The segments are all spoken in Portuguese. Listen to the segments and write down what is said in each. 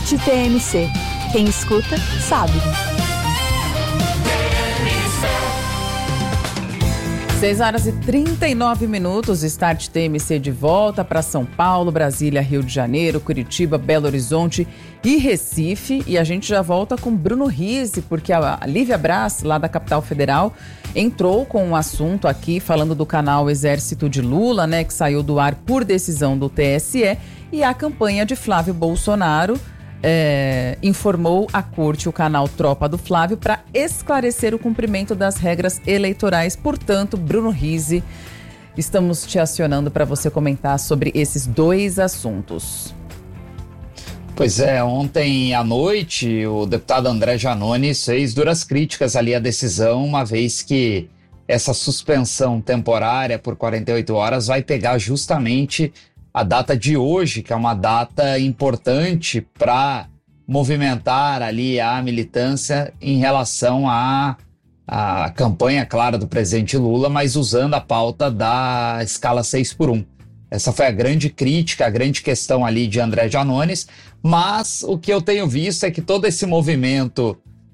TMC. Quem escuta, sabe. 6h39, Start TMC de volta para São Paulo, Brasília, Rio de Janeiro, Curitiba, Belo Horizonte e Recife. E a gente já volta com Bruno Rizzi, porque a Lívia Braz, lá da capital federal, entrou com um assunto aqui falando do canal Exército de Lula, né, que saiu do ar por decisão do TSE, e a campanha de Flávio Bolsonaro. Informou a corte o canal Tropa do Flávio para esclarecer o cumprimento das regras eleitorais. Portanto, Bruno Rizzi, estamos te acionando para você comentar sobre esses dois assuntos. Pois é, ontem à noite o deputado André Janones fez duras críticas ali à decisão, uma vez que essa suspensão temporária por 48 horas vai pegar justamente a data de hoje, que é uma data importante para movimentar ali a militância em relação à campanha, claro, do presidente Lula, mas usando a pauta da escala 6x1. Essa foi a grande crítica, a grande questão ali de André Janones, mas o que eu tenho visto é que todo esse movimento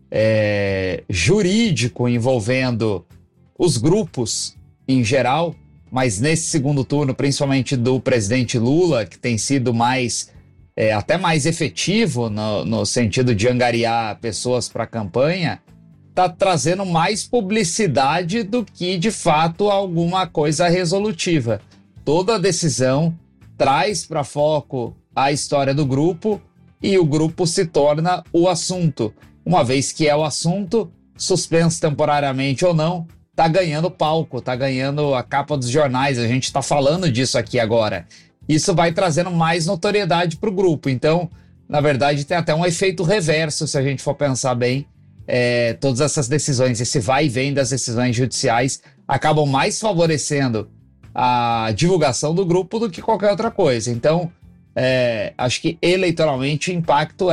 jurídico envolvendo os grupos em geral, mas nesse segundo turno, principalmente do presidente Lula, que tem sido até mais efetivo no sentido de angariar pessoas para a campanha, está trazendo mais publicidade do que, de fato, alguma coisa resolutiva. Toda a decisão traz para foco a história do grupo e o grupo se torna o assunto. Uma vez que é o assunto, suspenso temporariamente ou não, está ganhando palco, está ganhando a capa dos jornais, a gente está falando disso aqui agora. Isso vai trazendo mais notoriedade para o grupo. Então, na verdade, tem até um efeito reverso, se a gente for pensar bem. Todas essas decisões, esse vai e vem das decisões judiciais, acabam mais favorecendo a divulgação do grupo do que qualquer outra coisa. Então, acho que eleitoralmente o impacto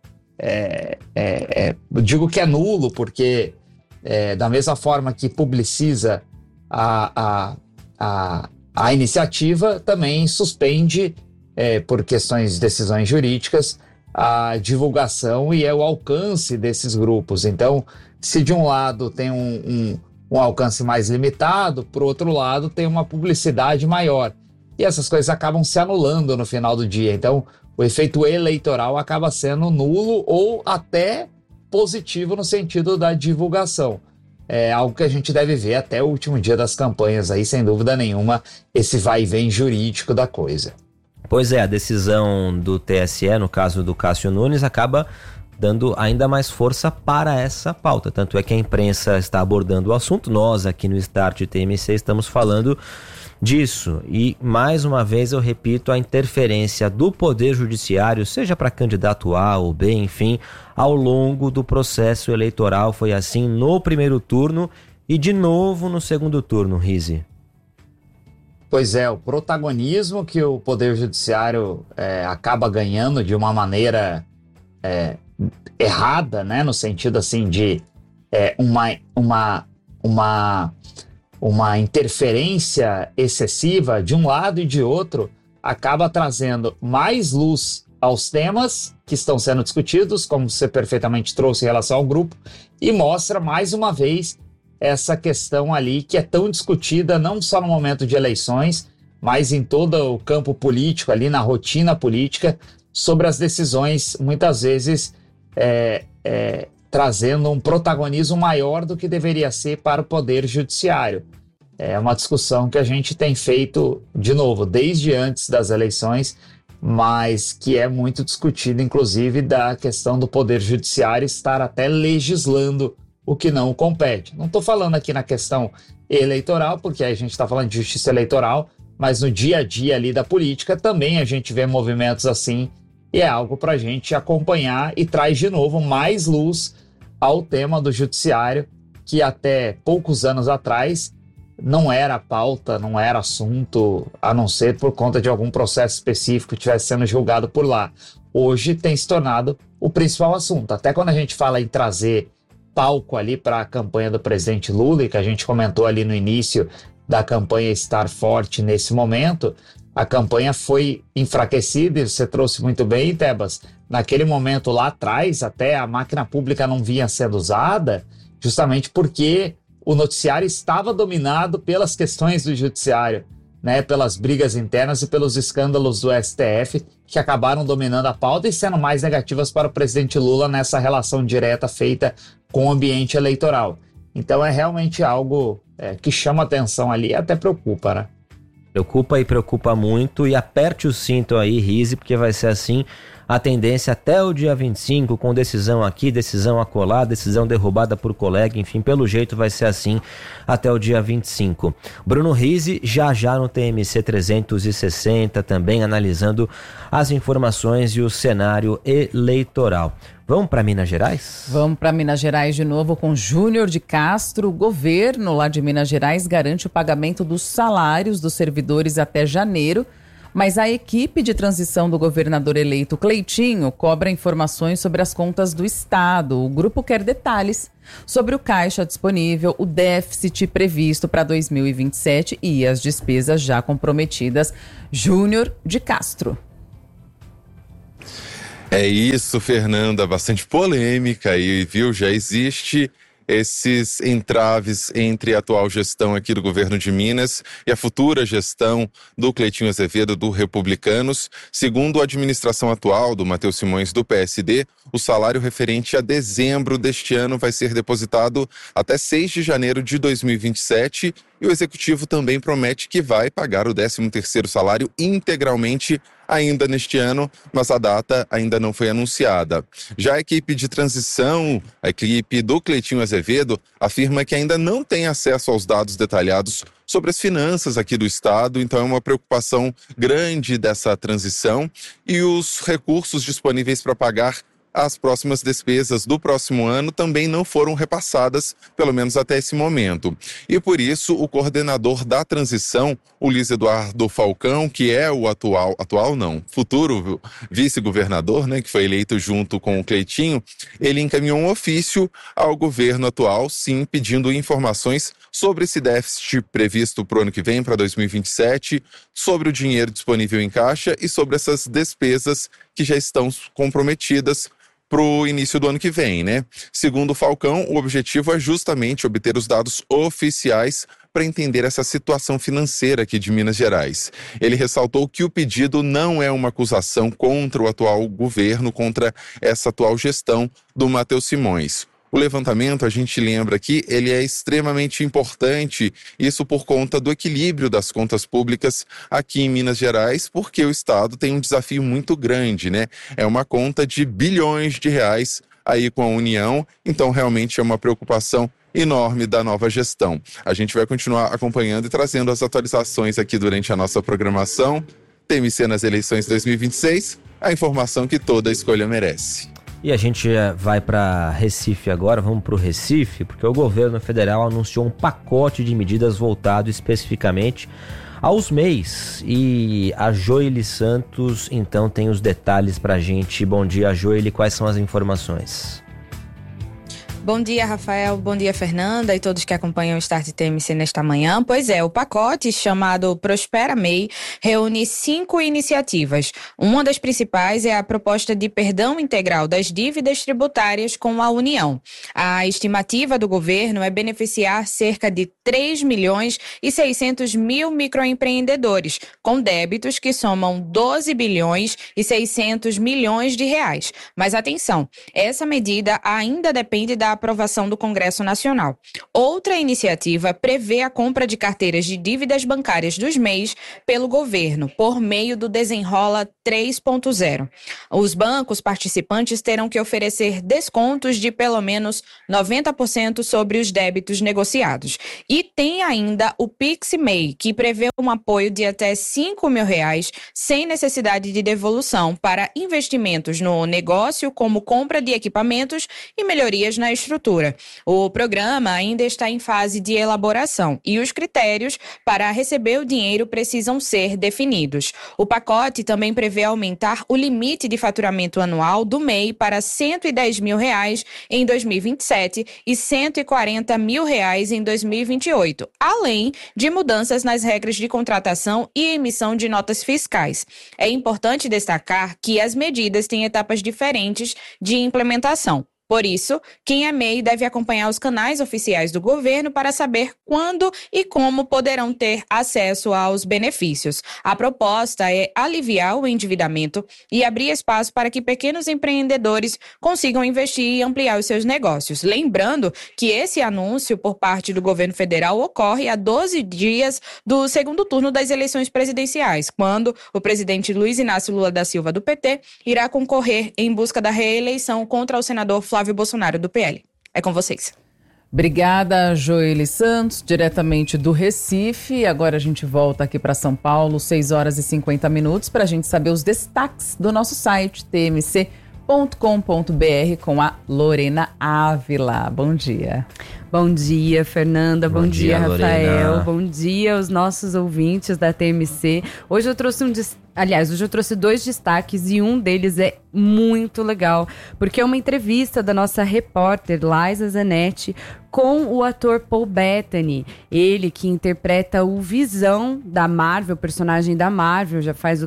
digo que é nulo, porque da mesma forma que publiciza a iniciativa, também suspende, por questões de decisões jurídicas, a divulgação e o alcance desses grupos. Então, se de um lado tem um alcance mais limitado, por outro lado tem uma publicidade maior. E essas coisas acabam se anulando no final do dia. Então, o efeito eleitoral acaba sendo nulo ou até positivo no sentido da divulgação. É algo que a gente deve ver até o último dia das campanhas aí, sem dúvida nenhuma, esse vai e vem jurídico da coisa. Pois é, a decisão do TSE, no caso do Cássio Nunes, acaba dando ainda mais força para essa pauta. Tanto é que a imprensa está abordando o assunto, nós aqui no Start TMC estamos falando disso. E, mais uma vez, eu repito, a interferência do Poder Judiciário, seja para candidato A ou B, enfim, ao longo do processo eleitoral. Foi assim no primeiro turno e de novo no segundo turno, Rizzi. Pois é, o protagonismo que o Poder Judiciário acaba ganhando de uma maneira errada, né, no sentido assim de uma interferência excessiva de um lado e de outro, acaba trazendo mais luz aos temas que estão sendo discutidos, como você perfeitamente trouxe em relação ao grupo, e mostra mais uma vez essa questão ali que é tão discutida não só no momento de eleições, mas em todo o campo político, ali na rotina política, sobre as decisões, muitas vezes trazendo um protagonismo maior do que deveria ser para o Poder Judiciário. É uma discussão que a gente tem feito, de novo, desde antes das eleições, mas que é muito discutida, inclusive, da questão do Poder Judiciário estar até legislando o que não compete. Não estou falando aqui na questão eleitoral, porque a gente está falando de justiça eleitoral, mas no dia a dia ali da política também a gente vê movimentos assim, e é algo para a gente acompanhar e traz de novo mais luz ao tema do judiciário, que até poucos anos atrás não era pauta, não era assunto, a não ser por conta de algum processo específico que estivesse sendo julgado por lá. Hoje tem se tornado o principal assunto. Até quando a gente fala em trazer palco ali para a campanha do presidente Lula, e que a gente comentou ali no início da campanha estar forte nesse momento, a campanha foi enfraquecida, e você trouxe muito bem, Tebas, naquele momento lá atrás, até a máquina pública não vinha sendo usada, justamente porque o noticiário estava dominado pelas questões do judiciário, né, pelas brigas internas e pelos escândalos do STF, que acabaram dominando a pauta e sendo mais negativas para o presidente Lula nessa relação direta feita com o ambiente eleitoral. Então é realmente algo que chama atenção ali e até preocupa, né? Preocupa e preocupa muito, e aperte o cinto aí, Rise, porque vai ser assim a tendência até o dia 25, com decisão aqui, decisão acolá, decisão derrubada por colega, enfim, pelo jeito vai ser assim até o dia 25. Bruno Rise já no TMC 360, também analisando as informações e o cenário eleitoral. Vamos para Minas Gerais? Vamos para Minas Gerais de novo com Júnior de Castro. O governo lá de Minas Gerais garante o pagamento dos salários dos servidores até janeiro, mas a equipe de transição do governador eleito Cleitinho cobra informações sobre as contas do Estado. O grupo quer detalhes sobre o caixa disponível, o déficit previsto para 2027 e as despesas já comprometidas. Júnior de Castro. É isso, Fernanda, bastante polêmica aí, viu? Já existe esses entraves entre a atual gestão aqui do governo de Minas e a futura gestão do Cleitinho Azevedo do Republicanos. Segundo a administração atual do Matheus Simões do PSD, o salário referente a dezembro deste ano vai ser depositado até 6 de janeiro de 2027 e o executivo também promete que vai pagar o 13º salário integralmente ainda neste ano, mas a data ainda não foi anunciada. Já a equipe de transição, a equipe do Cleitinho Azevedo, afirma que ainda não tem acesso aos dados detalhados sobre as finanças aqui do Estado, então é uma preocupação grande dessa transição e os recursos disponíveis para pagar as próximas despesas do próximo ano também não foram repassadas, pelo menos até esse momento. E por isso, o coordenador da transição, o Luiz Eduardo Falcão, que é o futuro vice-governador, né, que foi eleito junto com o Cleitinho, ele encaminhou um ofício ao governo atual, sim, pedindo informações sobre esse déficit previsto para o ano que vem, para 2027, sobre o dinheiro disponível em caixa e sobre essas despesas que já estão comprometidas para o início do ano que vem, né? Segundo o Falcão, o objetivo é justamente obter os dados oficiais para entender essa situação financeira aqui de Minas Gerais. Ele ressaltou que o pedido não é uma acusação contra o atual governo, contra essa atual gestão do Matheus Simões. O levantamento, a gente lembra aqui, ele é extremamente importante, isso por conta do equilíbrio das contas públicas aqui em Minas Gerais, porque o Estado tem um desafio muito grande, né? É uma conta de bilhões de reais aí com a União, então realmente é uma preocupação enorme da nova gestão. A gente vai continuar acompanhando e trazendo as atualizações aqui durante a nossa programação. TMC nas eleições 2026, a informação que toda escolha merece. E a gente vai para Recife agora, vamos para o Recife, porque o governo federal anunciou um pacote de medidas voltado especificamente aos MEIs. E a Joeli Santos, então, tem os detalhes para a gente. Bom dia, Joeli, quais são as informações? Bom dia, Rafael. Bom dia, Fernanda e todos que acompanham o Start TMC nesta manhã. Pois é, o pacote chamado Prospera MEI reúne 5 iniciativas. Uma das principais é a proposta de perdão integral das dívidas tributárias com a União. A estimativa do governo é beneficiar cerca de 3.600.000 microempreendedores, com débitos que somam 12.600 bilhões de reais. Mas atenção, essa medida ainda depende da aprovação do Congresso Nacional. Outra iniciativa prevê a compra de carteiras de dívidas bancárias dos MEIs pelo governo, por meio do Desenrola 3.0. Os bancos participantes terão que oferecer descontos de pelo menos 90% sobre os débitos negociados. E tem ainda o Pix MEI, que prevê um apoio de até R$5.000 sem necessidade de devolução para investimentos no negócio, como compra de equipamentos e melhorias na esfera infraestrutura. O programa ainda está em fase de elaboração e os critérios para receber o dinheiro precisam ser definidos. O pacote também prevê aumentar o limite de faturamento anual do MEI para R$ 110 mil em 2027 e R$ 140 mil em 2028, além de mudanças nas regras de contratação e emissão de notas fiscais. É importante destacar que as medidas têm etapas diferentes de implementação. Por isso, quem é MEI deve acompanhar os canais oficiais do governo para saber quando e como poderão ter acesso aos benefícios. A proposta é aliviar o endividamento e abrir espaço para que pequenos empreendedores consigam investir e ampliar os seus negócios. Lembrando que esse anúncio por parte do governo federal ocorre a 12 dias do segundo turno das eleições presidenciais, quando o presidente Luiz Inácio Lula da Silva, do PT, irá concorrer em busca da reeleição contra o senador Flávio Bolsonaro, do PL. É com vocês. Obrigada, Joeli Santos, diretamente do Recife. Agora a gente volta aqui para São Paulo, 6 horas e 50 minutos, para a gente saber os destaques do nosso site, tmc.com.br, com a Lorena Ávila. Bom dia. Bom dia, Fernanda. Bom dia, Rafael. Lorena. Bom dia aos nossos ouvintes da TMC. Hoje eu trouxe 2 destaques e um deles é muito legal, porque é uma entrevista da nossa repórter Liza Zanetti com o ator Paul Bettany. Ele que interpreta o Visão da Marvel, personagem da Marvel, já faz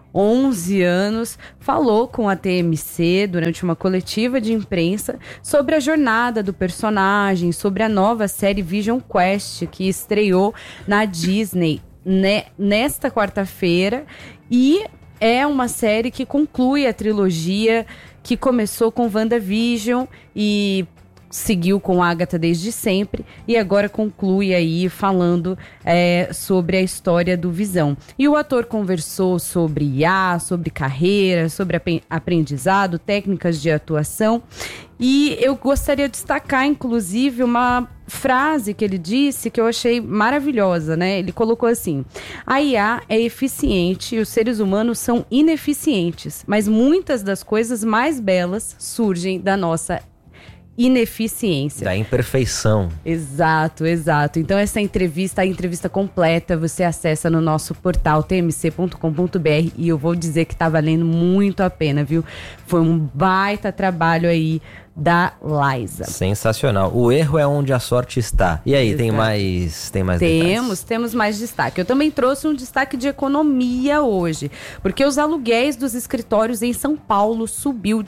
11 anos, falou com a TMC durante uma coletiva de imprensa sobre a jornada do personagem, sobre a nova série Vision Quest, que estreou na Disney nesta quarta-feira, e é uma série que conclui a trilogia que começou com WandaVision e seguiu com Agatha desde sempre, e agora conclui aí falando sobre a história do Visão. E o ator conversou sobre IA, sobre carreira, sobre aprendizado, técnicas de atuação, e eu gostaria de destacar, inclusive, uma frase que ele disse que eu achei maravilhosa, né? Ele colocou assim: a IA é eficiente e os seres humanos são ineficientes, mas muitas das coisas mais belas surgem da nossa ineficiência. Da imperfeição. Exato. Então essa entrevista, a entrevista completa, você acessa no nosso portal tmc.com.br, e eu vou dizer que tá valendo muito a pena, viu? Foi um baita trabalho aí da Liza. Sensacional. O erro é onde a sorte está. E aí, Exato. tem mais detalhes? Temos mais destaque. Eu também trouxe um destaque de economia hoje, porque os aluguéis dos escritórios em São Paulo subiu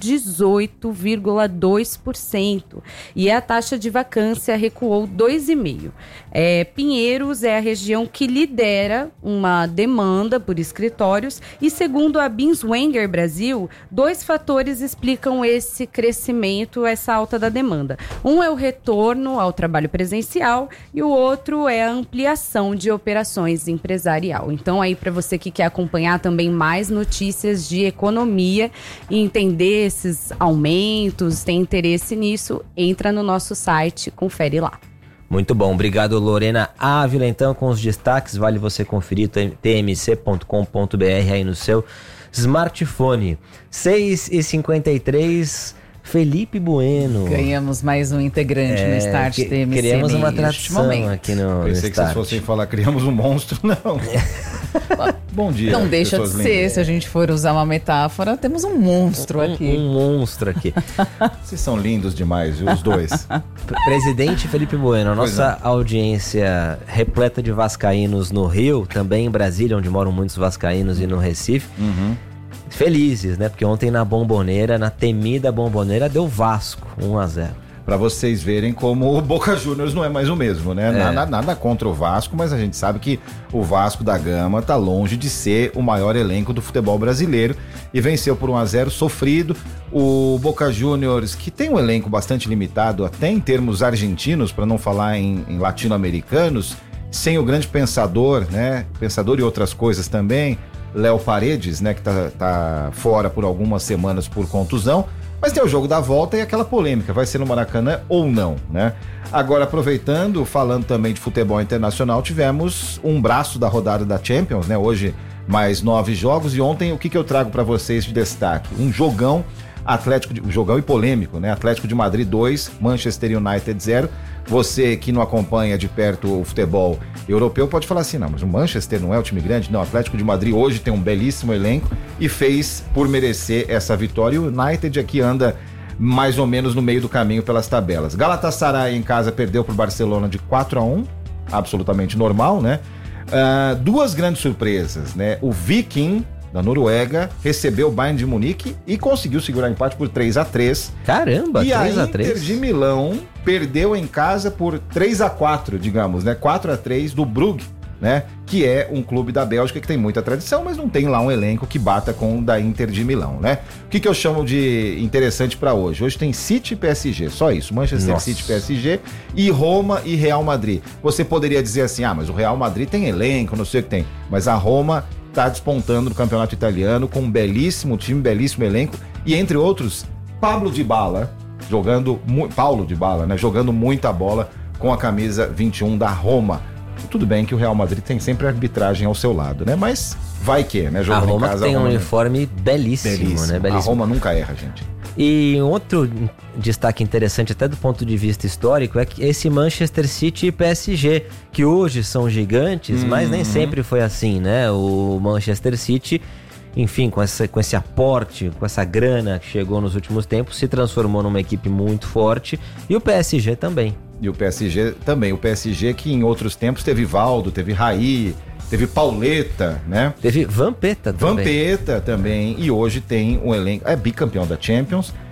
18,2% e a taxa de vacância recuou 2,5%. Pinheiros é a região que lidera uma demanda por escritórios, e segundo a Binswanger Brasil, 2 fatores explicam esse crescimento, essa alta da demanda. Um é o retorno ao trabalho presencial e o outro é a ampliação de operações empresarial. Então aí, para você que quer acompanhar também mais notícias de economia e entender esses aumentos, tem interesse nisso, entra no nosso site, confere lá. Muito bom, obrigado, Lorena Ávila. Então, com os destaques, vale você conferir tmc.com.br aí no seu smartphone. 6h53, Felipe Bueno. Ganhamos mais um integrante no Start TMC. Criamos uma tradição aqui no Pensei Start. que vocês fossem falar, criamos um monstro, não. Bom dia. Não deixa de ser, lindas. se a gente for usar uma metáfora, temos um monstro aqui. Um monstro aqui. Vocês são lindos demais, viu, os dois. Presidente Felipe Bueno, a Pois nossa audiência repleta de vascaínos no Rio, também em Brasília, onde moram muitos vascaínos, e no Recife. Felizes, né? Porque ontem na Bomboneira, na temida Bomboneira, deu Vasco 1-0. Pra vocês verem como o Boca Juniors não é mais o mesmo, né? Nada contra o Vasco, mas a gente sabe que o Vasco da Gama tá longe de ser o maior elenco do futebol brasileiro e venceu por 1-0 sofrido. O Boca Juniors, que tem um elenco bastante limitado, até em termos argentinos, para não falar em latino-americanos, sem o grande pensador, né? Pensador e outras coisas também, Léo Paredes, né? Que tá fora por algumas semanas por contusão. Mas tem o jogo da volta e aquela polêmica, vai ser no Maracanã ou não, né? Agora, aproveitando, falando também de futebol internacional, tivemos um braço da rodada da Champions, né? Hoje, mais 9 jogos, e ontem o que eu trago para vocês de destaque? Um jogão Jogão e polêmico, né? Atlético de Madrid 2, Manchester United 0. Você que não acompanha de perto o futebol europeu pode falar assim, não, mas o Manchester não é um time grande? Não, o Atlético de Madrid hoje tem um belíssimo elenco e fez por merecer essa vitória. O United aqui anda mais ou menos no meio do caminho pelas tabelas. Galatasaray em casa perdeu para o Barcelona de 4-1, absolutamente normal, né? Duas grandes surpresas, né? O Viking da Noruega recebeu o Bayern de Munique e conseguiu segurar o empate por 3-3. Caramba, 3-3. E a Inter de Milão perdeu em casa por 3-4, digamos, né? 4-3 do Brugge, né? Que é um clube da Bélgica que tem muita tradição, mas não tem lá um elenco que bata com o da Inter de Milão, né? O que eu chamo de interessante para hoje? Hoje tem City e PSG, só isso. Manchester City, PSG e Roma e Real Madrid. Você poderia dizer assim, mas o Real Madrid tem elenco, não sei o que tem. Mas a Roma está despontando no campeonato italiano com um belíssimo time, belíssimo elenco e entre outros, Paulo Dybala, jogando muita bola com a camisa 21 da Roma. Tudo bem que o Real Madrid tem sempre a arbitragem ao seu lado, né? Mas vai que, né? Jogando a Roma em casa, tem um uniforme belíssimo, né? Belíssimo. A Roma nunca erra, gente. E outro destaque interessante até do ponto de vista histórico é que esse Manchester City e PSG, que hoje são gigantes, mas nem sempre foi assim, né? O Manchester City, enfim, com esse aporte, com essa grana que chegou nos últimos tempos, se transformou numa equipe muito forte, e o PSG também. E o PSG também, o PSG que em outros tempos teve Valdo, teve Raí, teve Pauleta, né? Teve Vampeta também. E hoje tem um elenco, é bicampeão da Champions,